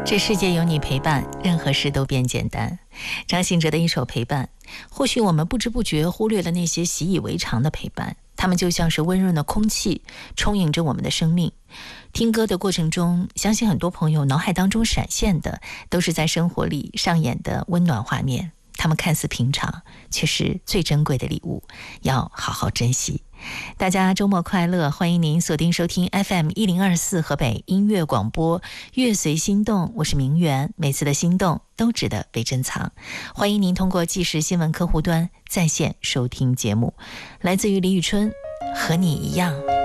这世界有你陪伴，任何事都变简单。张信哲的一首《陪伴》，或许我们不知不觉忽略了那些习以为常的陪伴，它们就像是温润的空气，充盈着我们的生命。听歌的过程中，相信很多朋友脑海当中闪现的都是在生活里上演的温暖画面，它们看似平常，却是最珍贵的礼物，要好好珍惜。大家周末快乐，欢迎您锁定收听 FM1024 河北音乐广播，乐随心动，我是明媛，每次的心动都值得被珍藏。欢迎您通过即时新闻客户端在线收听节目，来自于李宇春，和你一样。